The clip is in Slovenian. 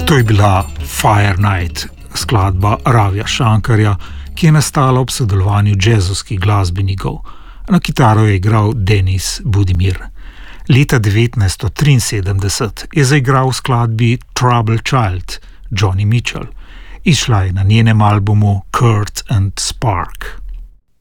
To je bila Fire Night, skladba Ravija Šankarja, ki je nastala ob sodelovanju jazzovskih glasbenikov. Na kitaro je igral Denis Budimir. Leta 1973 je zaigral v skladbi Trouble Child Johnny Mitchell. Izšla je na njenem albumu Kurt and Spark.